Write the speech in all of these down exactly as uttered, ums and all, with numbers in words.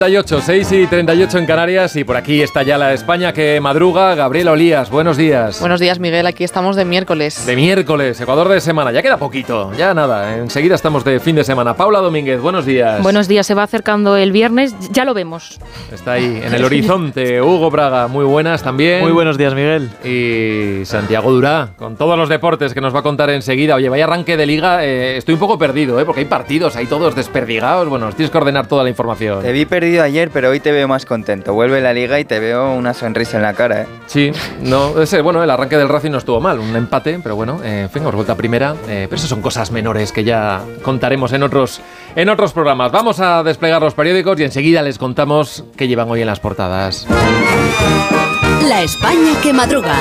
treinta y ocho, seis y treinta y ocho en Canarias, y por aquí está ya la España que madruga. Gabriela Olías, buenos días. Buenos días, Miguel, aquí estamos de miércoles. De miércoles, Ecuador de semana, ya queda poquito, ya nada, enseguida estamos de fin de semana. Paula Domínguez, buenos días. Buenos días, se va acercando el viernes, ya lo vemos. Está ahí, en el horizonte, Hugo Braga, muy buenas también. Muy buenos días, Miguel. Y Santiago Durá, con todos los deportes que nos va a contar enseguida. Oye, vaya arranque de liga, eh, estoy un poco perdido, eh, porque hay partidos, hay todos desperdigados, bueno, nos tienes que ordenar toda la información. Te vi perdido ayer, pero hoy te veo más contento. Vuelve la liga y te veo una sonrisa en la cara, ¿eh? Sí, no, ese, bueno, el arranque del Racing no estuvo mal, un empate, pero bueno, eh, en fin, hemos vuelto a primera, eh, pero eso son cosas menores que ya contaremos en otros, en otros programas. Vamos a desplegar los periódicos y enseguida les contamos qué llevan hoy en las portadas. La España que madruga.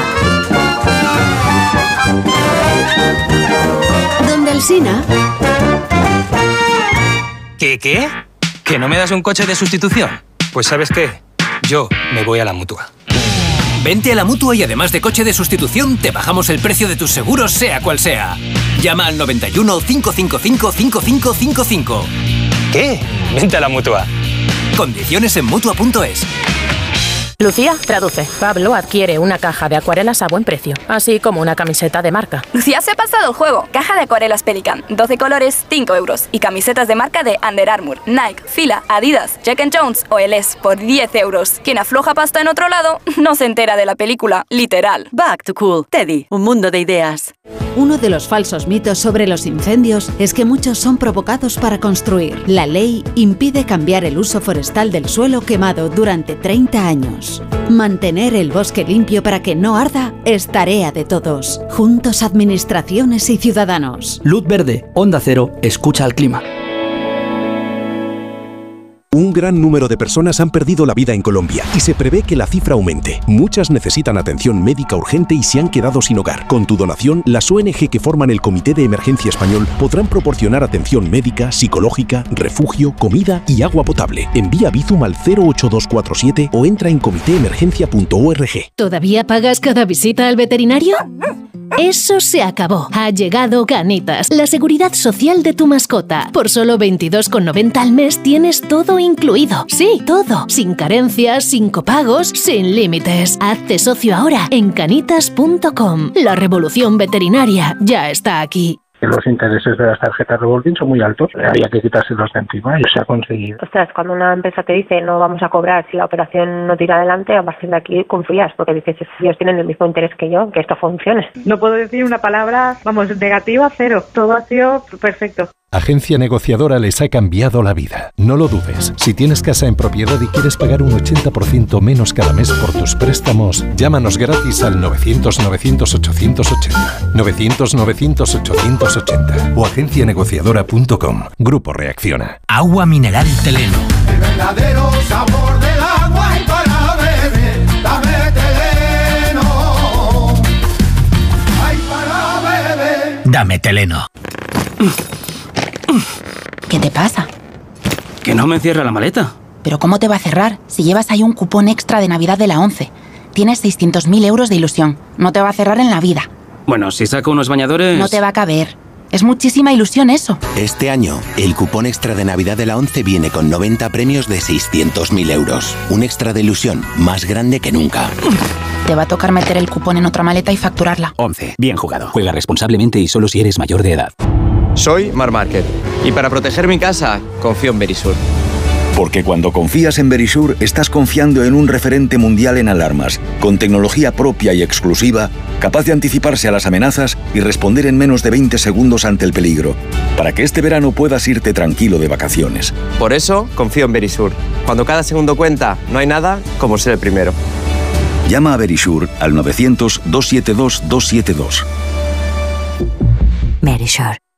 Donde Alsina. ¿Qué, qué? ¿Que no me das un coche de sustitución? Pues ¿sabes qué? Yo me voy a la Mutua. Vente a la Mutua y además de coche de sustitución, te bajamos el precio de tus seguros, sea cual sea. Llama al noventa y uno, cinco cinco cinco, cinco cinco cinco cinco. ¿Qué? Vente a la Mutua. Condiciones en Mutua punto es. Lucía, traduce. Pablo adquiere una caja de acuarelas a buen precio, así como una camiseta de marca. Lucía se ha pasado el juego. Caja de acuarelas Pelican, doce colores, cinco euros. Y camisetas de marca de Under Armour, Nike, Fila, Adidas, Jack and Jones o L S por diez euros. Quien afloja pasta en otro lado no se entera de la película, literal. Back to Cool, Teddy, un mundo de ideas. Uno de los falsos mitos sobre los incendios es que muchos son provocados para construir. La ley impide cambiar el uso forestal del suelo quemado durante treinta años. Mantener el bosque limpio para que no arda es tarea de todos. Juntos, administraciones y ciudadanos. Luz verde, Onda Cero, escucha al clima. Un gran número de personas han perdido la vida en Colombia y se prevé que la cifra aumente. Muchas necesitan atención médica urgente y se han quedado sin hogar. Con tu donación, las O N G que forman el Comité de Emergencia Español podrán proporcionar atención médica, psicológica, refugio, comida y agua potable. Envía Bizum al cero ocho dos cuatro siete o entra en comité emergencia punto org. ¿Todavía pagas cada visita al veterinario? Eso se acabó. Ha llegado Canitas, la seguridad social de tu mascota. Por solo veintidós con noventa al mes tienes todo incluido. Sí, todo. Sin carencias, sin copagos, sin límites. Hazte socio ahora en canitas punto com. La revolución veterinaria ya está aquí. Los intereses de las tarjetas revolving son muy altos, había que quitárselos de encima y se ha conseguido. Ostras, cuando una empresa te dice no vamos a cobrar si la operación no tira adelante, a partir de aquí confías, porque dices, ellos tienen el mismo interés que yo, que esto funcione. No puedo decir una palabra, vamos, negativa, cero. Todo ha sido perfecto. Agencia Negociadora les ha cambiado la vida. No lo dudes. Si tienes casa en propiedad y quieres pagar un ochenta por ciento menos cada mes por tus préstamos, llámanos gratis al novecientos, novecientos, ochocientos ochenta. novecientos, novecientos, ochocientos ochenta. O agencia negociadora punto com. Grupo Reacciona. Agua mineral Teleno. El verdadero sabor del agua y para beber, dame Teleno. Ay, para beber. Dame Teleno. ¿Qué te pasa? Que no me cierra la maleta. ¿Pero cómo te va a cerrar si llevas ahí un cupón extra de Navidad de la ONCE? Tienes seiscientos mil euros de ilusión. No te va a cerrar en la vida. Bueno, si saco unos bañadores... No te va a caber. Es muchísima ilusión eso. Este año, el cupón extra de Navidad de la ONCE viene con noventa premios de seiscientos mil euros. Un extra de ilusión más grande que nunca. Te va a tocar meter el cupón en otra maleta y facturarla. ONCE. Bien jugado. Juega responsablemente y solo si eres mayor de edad. Soy Marc Márquez y para proteger mi casa confío en Verisur. Porque cuando confías en Verisur estás confiando en un referente mundial en alarmas, con tecnología propia y exclusiva, capaz de anticiparse a las amenazas y responder en menos de veinte segundos ante el peligro, para que este verano puedas irte tranquilo de vacaciones. Por eso confío en Verisur. Cuando cada segundo cuenta, no hay nada como ser el primero. Llama a Verisur al novecientos, doscientos setenta y dos, doscientos setenta y dos. Verisur.